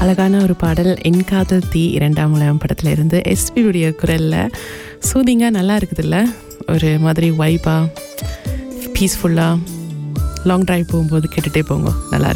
அழகான ஒரு பாடல் என் காதல் தீ 2ஆம் உலகம் படத்துல இருந்து எஸ்பியுடைய குரலில் சூதிங்காக நல்லா இருக்குதுல்ல. ஒரு மாதிரி வைப்பாக பீஸ்ஃபுல்லாக லாங் டிரைவ் போகும்போது கேட்டுகிட்டே போங்க, நல்லா